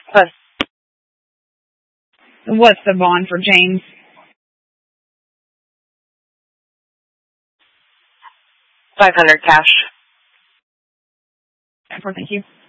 Plus, What's the bond for James? $500 cash. Thank you.